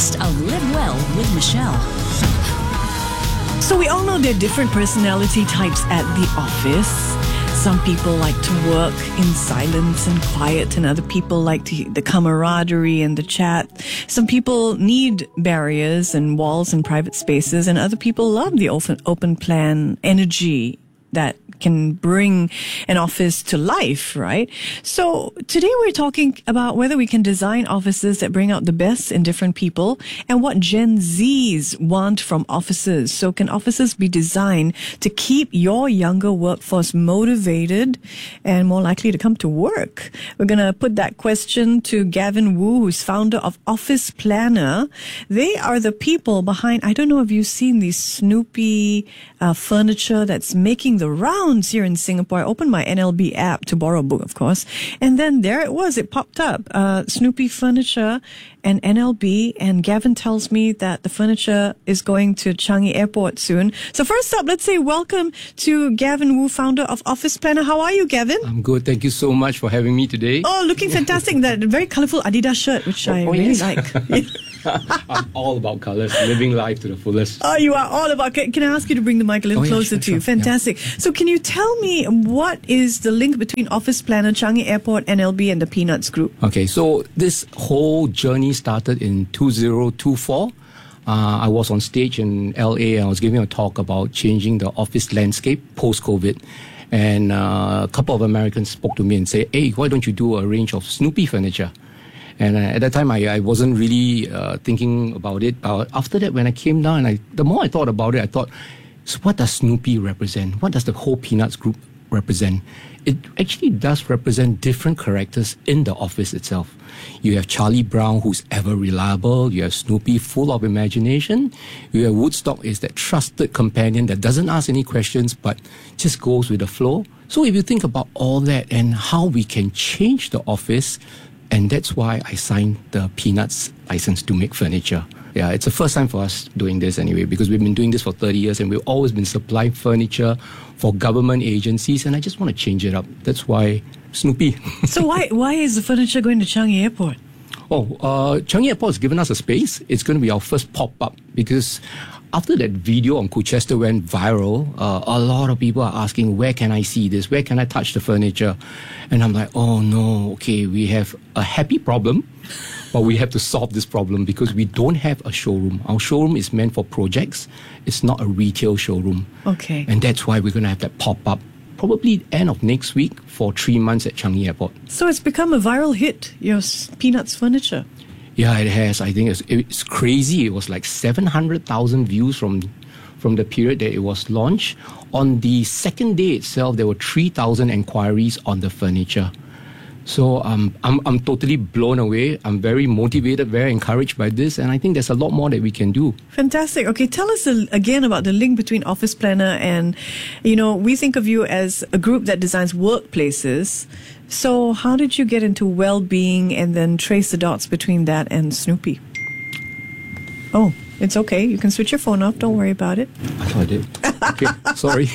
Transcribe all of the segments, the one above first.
podcast of Live Well with Michelle. So we all know there are different personality types at the office. Some people like to work in silence and quiet, and other people like the camaraderie and the chat. Some people need barriers and walls and private spaces, and other people love the open plan energy that can bring an office to life, right? So today we're talking about whether we can design offices that bring out the best in different people and what Gen Zs want from offices. So can offices be designed to keep your younger workforce motivated and more likely to come to work? We're going to put that question to Gavin Wu, who's founder of Office Planner. They are the people behind, I don't know if you've seen the Snoopy furniture that's making the rounds here in Singapore. I opened my NLB app to borrow a book, of course, and then there it was. It popped up, Snoopy furniture and NLB, and Gavin tells me that the furniture is going to Changi Airport soon. So first up, let's say welcome to Gavin Wu, founder of Office Planner. How are you, Gavin? I'm good. Thank you so much for having me today. Oh, looking fantastic. That very colorful Adidas shirt, which I really like. I'm all about colors, living life to the fullest. Oh, you are all about... Can I ask you to bring the mic a little closer to you? Fantastic. Yeah. So can you tell me what is the link between Office Planner, Changi Airport, NLB, and the Peanuts Group? Okay, so this whole journey started in 2024. I was on stage in LA and I was giving a talk about changing the office landscape post-COVID. And a couple of Americans spoke to me and said, hey, why don't you do a range of Snoopy furniture? And at that time, I wasn't really thinking about it. After that, when I came down, and the more I thought about it, I thought, so what does Snoopy represent? What does the whole Peanuts Group represent? It actually does represent different characters in the office itself. You have Charlie Brown, who's ever reliable. You have Snoopy, full of imagination. You have Woodstock, is that trusted companion that doesn't ask any questions, but just goes with the flow. So if you think about all that and how we can change the office, and that's why I signed the Peanuts license to make furniture. Yeah, it's the first time for us doing this anyway, because we've been doing this for 30 years and we've always been supplying furniture for government agencies, and I just want to change it up. That's why Snoopy. So why is the furniture going to Changi Airport? Changi Airport has given us a space. It's going to be our first pop-up, because after that video on Colchester went viral, a lot of people are asking, where can I see this? Where can I touch the furniture? And I'm like, oh no, okay, we have a happy problem, but we have to solve this problem because we don't have a showroom. Our showroom is meant for projects. It's not a retail showroom. Okay. And that's why we're going to have that pop-up probably end of next week for 3 months at Changi Airport. So it's become a viral hit, your Peanuts furniture. Yeah, it has. I think it's crazy. It was like 700,000 views from the period that it was launched. On the second day itself, there were 3,000 inquiries on the furniture. So I'm totally blown away. I'm very motivated, very encouraged by this, and I think there's a lot more that we can do. Fantastic. Okay, tell us again about the link between Office Planner and, we think of you as a group that designs workplaces. So how did you get into well-being and then trace the dots between that and Snoopy? Oh, it's okay. You can switch your phone off. Don't worry about it. I thought I did. Okay, sorry.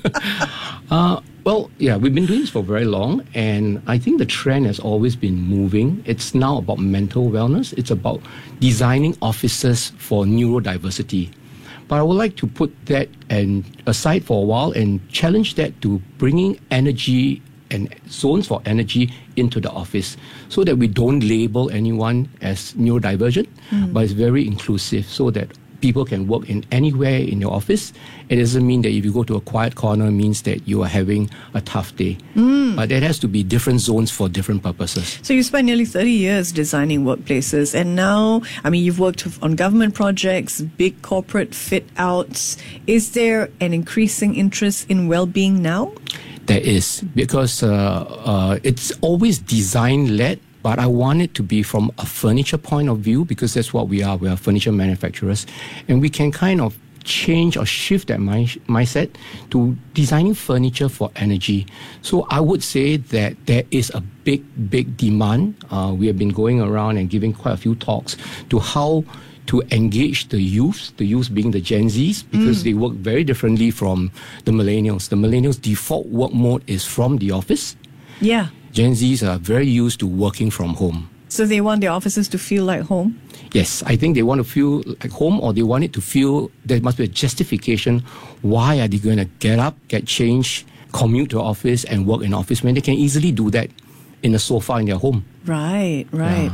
Well, yeah, we've been doing this for very long, and I think the trend has always been moving. It's now about mental wellness. It's about designing offices for neurodiversity. But I would like to put that aside for a while and challenge that to bringing energy and zones for energy into the office so that we don't label anyone as neurodivergent, but it's very inclusive so that people can work in anywhere in your office. It doesn't mean that if you go to a quiet corner means that you are having a tough day. But there has to be different zones for different purposes. So you spent nearly 30 years designing workplaces, and now, you've worked on government projects, big corporate fit outs. Is there an increasing interest in well-being now? There is, because it's always design-led, but I want it to be from a furniture point of view, because that's what we are. We are furniture manufacturers. And we can kind of change or shift that mindset to designing furniture for energy. So I would say that there is a big demand. We have been going around and giving quite a few talks to how to engage the youth being the Gen Zs, because they work very differently from the millennials. The millennials' default work mode is from the office. Yeah. Gen Zs are very used to working from home. So they want their offices to feel like home? Yes, I think they want to feel like home, or they want it to feel there must be a justification. Why are they going to get up, get changed, commute to office and work in office when they can easily do that in a sofa in their home? Right.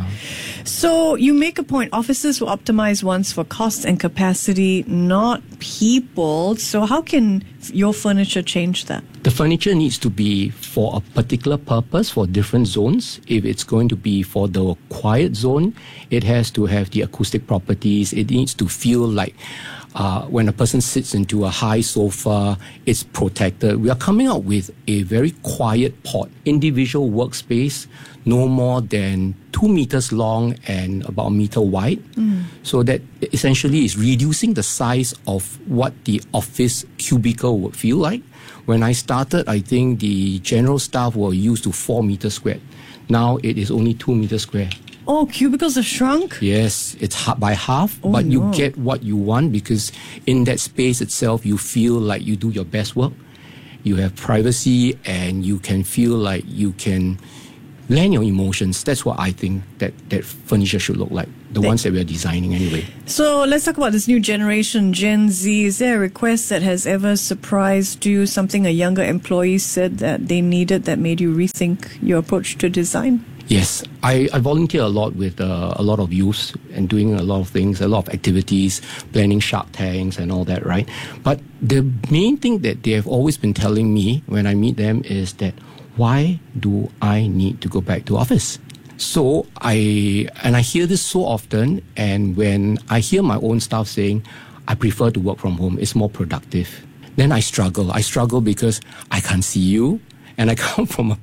So you make a point, offices will optimize once for cost and capacity, not people. So how can your furniture change that? The furniture needs to be for a particular purpose for different zones. If it's going to be for the quiet zone, it has to have the acoustic properties. It needs to feel like when a person sits into a high sofa, it's protected. We are coming out with a very quiet pod, individual workspace, no more than 2 meters long and about a meter wide. So that essentially is reducing the size of what the office cubicle would feel like. When I started, I think the general staff were used to 4 meters squared. Now it is only 2 meters square. Oh, cubicles have shrunk? Yes, it's by half, but you get what you want because in that space itself, you feel like you do your best work. You have privacy and you can feel like you can land your emotions. That's what I think that furniture should look like, the ones that we are designing anyway. So let's talk about this new generation, Gen Z. Is there a request that has ever surprised you, something a younger employee said that they needed that made you rethink your approach to design? Yes, I volunteer a lot with a lot of youth and doing a lot of things, a lot of activities, planning Shark Tanks and all that, right? But the main thing that they have always been telling me when I meet them is that, why do I need to go back to office? So I hear this so often, and when I hear my own staff saying, I prefer to work from home, it's more productive, then I struggle. I struggle because I can't see you, and I come from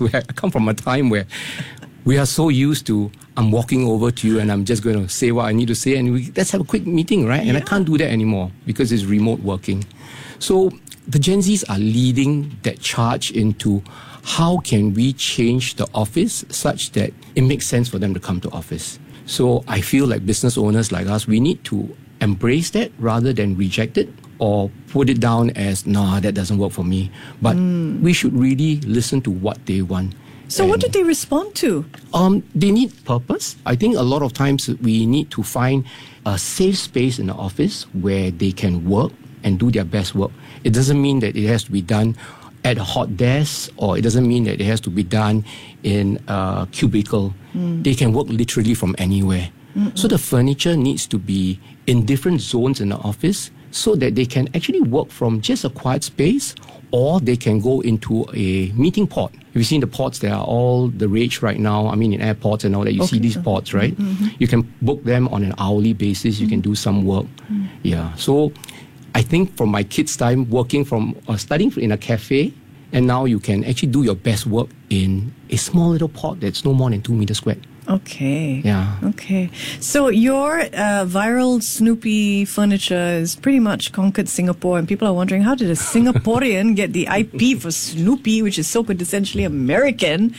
a time where we are so used to, I'm walking over to you and I'm just going to say what I need to say and let's have a quick meeting, right? And I can't do that anymore because it's remote working. So the Gen Zs are leading that charge into how can we change the office such that it makes sense for them to come to office. So I feel like business owners like us, we need to embrace that rather than reject it or put it down as, nah, that doesn't work for me. But we should really listen to what they want. So what did they respond to? They need purpose. I think a lot of times we need to find a safe space in the office where they can work and do their best work. It doesn't mean that it has to be done at a hot desk, or it doesn't mean that it has to be done in a cubicle. They can work literally from anywhere. So the furniture needs to be in different zones in the office so that they can actually work from just a quiet space, or they can go into a meeting pod. You've seen the pods that are all the rage right now. I mean, in airports and all that, you see these pods, right? You can book them on an hourly basis. You can do some work. Yeah. So I think from my kids' time, working from studying in a cafe, and now you can actually do your best work in a small little pod that's no more than 2 meters squared. Okay. Yeah. Okay. So your viral Snoopy furniture has pretty much conquered Singapore, and people are wondering, how did a Singaporean get the IP for Snoopy, which is so quintessentially American?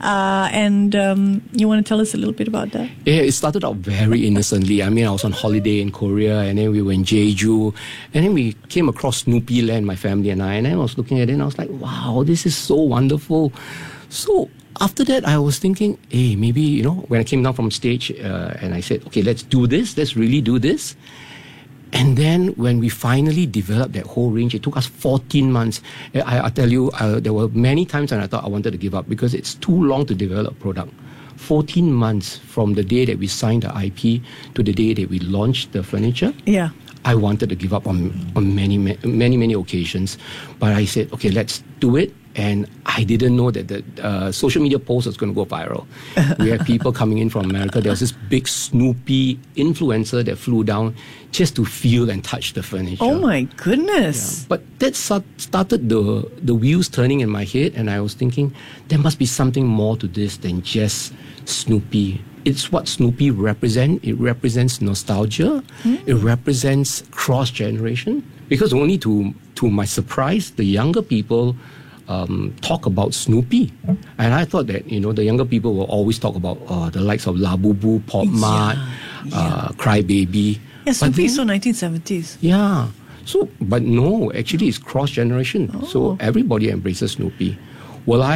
You want to tell us a little bit about that? Yeah, it started out very innocently. I mean, I was on holiday in Korea, and then we were in Jeju, and then we came across Snoopy Land, my family and I, and then I was looking at it, and I was like, wow, this is so wonderful. So after that, I was thinking, hey, maybe, when I came down from stage and I said, okay, let's do this. Let's really do this. And then when we finally developed that whole range, it took us 14 months. I tell you, there were many times when I thought I wanted to give up because it's too long to develop a product. 14 months from the day that we signed the IP to the day that we launched the furniture. Yeah. I wanted to give up on many occasions. But I said, okay, let's do it. And I didn't know that the social media post was going to go viral. We had people coming in from America. There was this big Snoopy influencer that flew down just to feel and touch the furniture. Oh my goodness. Yeah. But that started the wheels turning in my head, and I was thinking, there must be something more to this than just Snoopy. It's what Snoopy represents. It represents nostalgia. It represents cross-generation. Because only to my surprise, the younger people talk about Snoopy. And I thought that, the younger people will always talk about the likes of Labubu, Pop Mart, Crybaby. Yeah, Snoopy is so 1970s. Yeah. But no, actually it's cross-generation. So everybody embraces Snoopy. Will I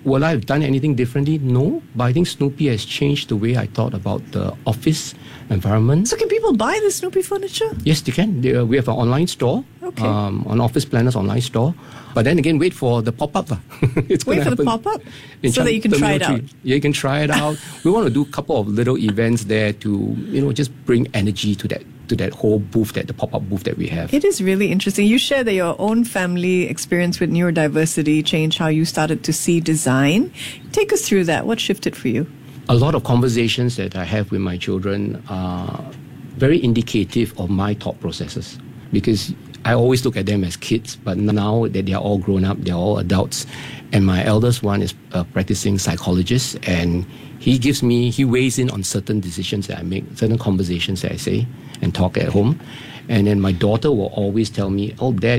will I have done anything differently? No, but I think Snoopy has changed the way I thought about the office environment. So can people buy the Snoopy furniture? Yes, they can. We have an online store, Okay. on Office Planner's online store. But then again, wait for the pop-up. It's Wait gonna for the happen pop-up in so that you can try it Terminal out. 3. Yeah, you can try it out. We want to do a couple of little events there to, just bring energy to that whole booth, the pop-up booth that we have. It is really interesting. You share that your own family experience with neurodiversity changed how you started to see design. Take us through that. What shifted for you? A lot of conversations that I have with my children are very indicative of my thought processes, because I always look at them as kids, but now that they are all grown up, they're all adults, and my eldest one is a practicing psychologist, and he weighs in on certain decisions that I make, certain conversations that I say and talk at home. And then my daughter will always tell me, "Oh, Dad,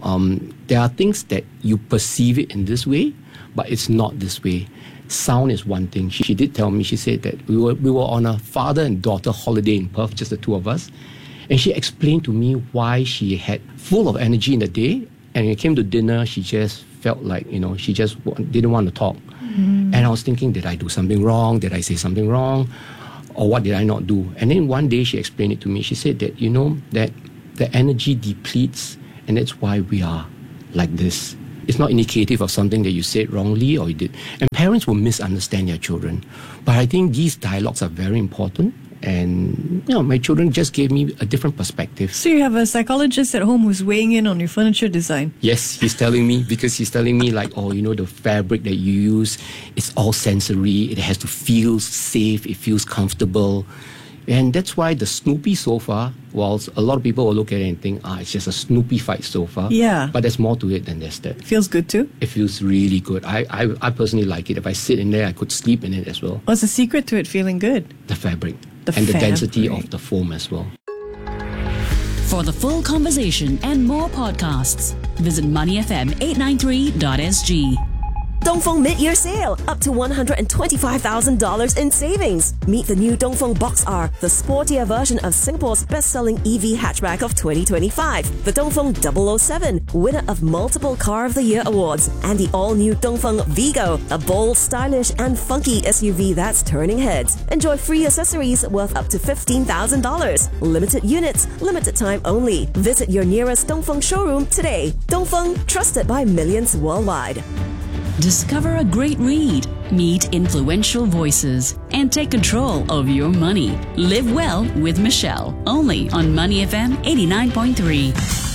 there are things that you perceive it in this way, but it's not this way." Sound is one thing. She did tell me, she said that we were on a father and daughter holiday in Perth, just the two of us. And she explained to me why she had full of energy in the day. And when it came to dinner, she just felt like, she just didn't want to talk. And I was thinking, did I do something wrong? Did I say something wrong? Or what did I not do? And then one day she explained it to me. She said that, that the energy depletes, and that's why we are like this. It's not indicative of something that you said wrongly or you did. And parents will misunderstand their children. But I think these dialogues are very important. And, my children just gave me a different perspective. So you have a psychologist at home who's weighing in on your furniture design. Yes, he's telling me like, the fabric that you use, it's all sensory. It has to feel safe. It feels comfortable. And that's why the Snoopy sofa, whilst a lot of people will look at it and think, it's just a Snoopy-fied sofa. Yeah. But there's more to it than just that. Feels good too? It feels really good. I personally like it. If I sit in there, I could sleep in it as well. What's the secret to it feeling good? The fabric. The and the density fabric. of the foam as well. For the full conversation and more podcasts, visit moneyfm893.sg. Dongfeng Mid-Year Sale, up to $125,000 in savings. Meet the new Dongfeng Box R, the sportier version of Singapore's best-selling EV hatchback of 2025. The Dongfeng 007, winner of multiple Car of the Year awards. And the all-new Dongfeng Vigo, a bold, stylish and funky SUV that's turning heads. Enjoy free accessories worth up to $15,000. Limited units, limited time only. Visit your nearest Dongfeng showroom today. Dongfeng, trusted by millions worldwide. Discover a great read, meet influential voices, and take control of your money. Live well with Michelle, only on Money FM 89.3.